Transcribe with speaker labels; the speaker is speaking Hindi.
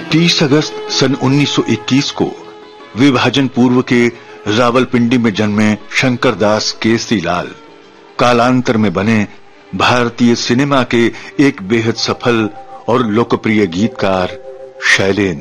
Speaker 1: 30 अगस्त सन 1921 को विभाजन पूर्व के रावलपिंडी में जन्मे शंकरदास केसरीलाल कालांतर में बने भारतीय सिनेमा के एक बेहद सफल और लोकप्रिय गीतकार शैलेंद्र।